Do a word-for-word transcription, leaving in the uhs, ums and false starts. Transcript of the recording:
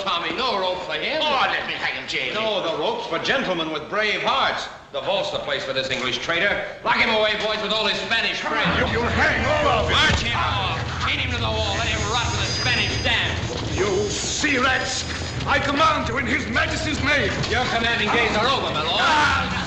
Tommy. No rope for him. Oh, let me hang him, Jamie. No, the rope's for gentlemen with brave hearts. The vault's the place for this English traitor. Lock him away, boys, with all his Spanish friends. You, you'll hang all of him. March him off. Chain him to the wall. Let him rot with a Spanish damn. You sea rats! I command you in His Majesty's name. Your commanding days are over, my lord. Ah!